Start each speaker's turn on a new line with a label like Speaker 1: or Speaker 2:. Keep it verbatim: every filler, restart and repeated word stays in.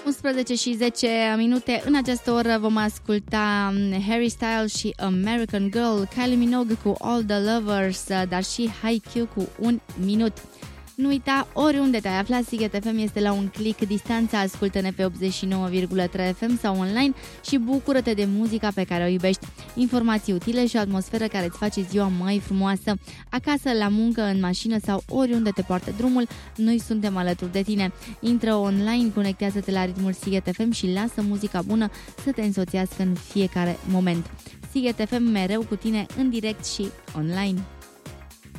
Speaker 1: unsprezece și zece minute. În această oră vom asculta Harry Styles și American Girl, Kylie Minogue cu All the Lovers, dar și Haikyuu cu Un minut. Nu uita, oriunde te-ai aflat, Sighet F M este la un click distanță. Ascultă-ne pe optzeci și nouă virgulă trei F M sau online și bucură-te de muzica pe care o iubești. Informații utile și o atmosferă care îți face ziua mai frumoasă. Acasă, la muncă, în mașină sau oriunde te poartă drumul, noi suntem alături de tine. Intră online, conectează-te la ritmul Sighet F M și lasă muzica bună să te însoțească în fiecare moment. Sighet F M mereu cu tine în direct și online.